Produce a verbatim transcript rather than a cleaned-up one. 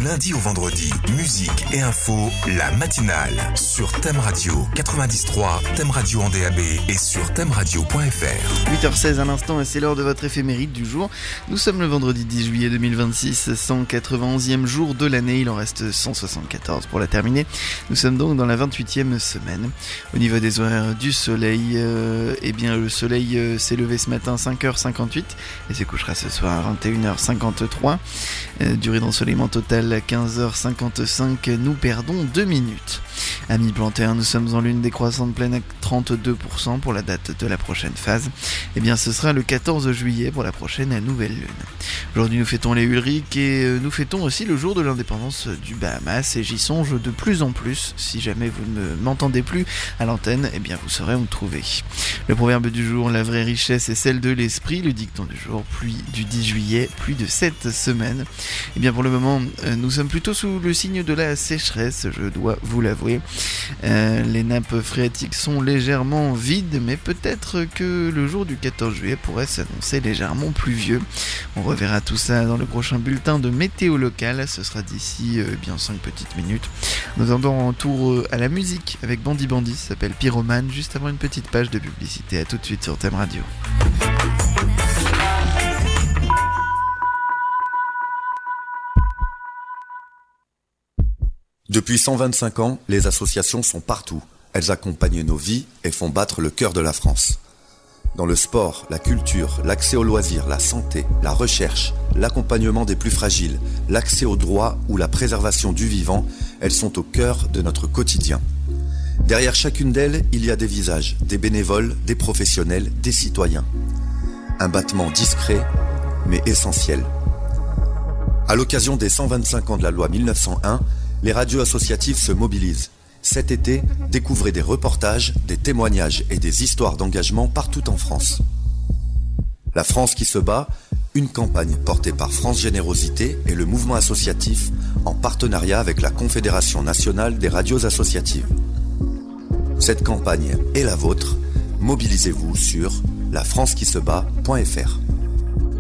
lundi au vendredi, musique et info, la matinale sur Thème Radio quatre-vingt-dix trois, Thème Radio en D A B et sur thème radio point f r. huit heures seize à l'instant et c'est l'heure de votre éphéméride du jour. Nous sommes le vendredi dix juillet deux mille vingt-six, cent quatre-vingt-onzième jour de l'année. Il en reste cent soixante-quatorze pour la terminer. Nous sommes donc dans la vingt-huitième semaine. Au niveau des horaires du soleil, euh, eh bien le soleil euh, s'est levé ce matin à cinq heures cinquante-huit et se couchera ce soir à vingt et une heures cinquante-trois. Euh, durée d'ensoleillement total à quinze heures cinquante-cinq, nous perdons deux minutes. À mi-plantaire, nous sommes en lune décroissante pleine à trente-deux pour cent pour la date de la prochaine phase. Eh bien ce sera le quatorze juillet pour la prochaine nouvelle lune. Aujourd'hui nous fêtons les Ulric et nous fêtons aussi le jour de l'indépendance du Bahamas et j'y songe de plus en plus. Si jamais vous ne m'entendez plus à l'antenne, eh bien vous saurez où me trouver. Le proverbe du jour, la vraie richesse est celle de l'esprit. Le dicton du jour, pluie du dix juillet, pluie de cette semaine. Eh bien pour le moment, nous sommes plutôt sous le signe de la sécheresse, je dois vous l'avouer. Euh, les nappes phréatiques sont légèrement vides, mais peut-être que le jour du quatorze juillet pourrait s'annoncer légèrement pluvieux. On reverra tout ça dans le prochain bulletin de météo locale, ce sera d'ici euh, bien cinq petites minutes. Nous attendons un tour euh, à la musique avec Bandy Bandy, ça s'appelle Pyromane, juste avant une petite page de publicité. À tout de suite sur Thème Radio. Depuis cent vingt-cinq ans, les associations sont partout. Elles accompagnent nos vies et font battre le cœur de la France. Dans le sport, la culture, l'accès aux loisirs, la santé, la recherche, l'accompagnement des plus fragiles, l'accès aux droits ou la préservation du vivant, elles sont au cœur de notre quotidien. Derrière chacune d'elles, il y a des visages, des bénévoles, des professionnels, des citoyens. Un battement discret, mais essentiel. À l'occasion des cent vingt-cinq ans de la loi mille neuf cent un, les radios associatives se mobilisent. Cet été, découvrez des reportages, des témoignages et des histoires d'engagement partout en France. La France qui se bat, une campagne portée par France Générosité et le mouvement associatif en partenariat avec la Confédération nationale des radios associatives. Cette campagne est la vôtre. Mobilisez-vous sur la france qui se bat point f r.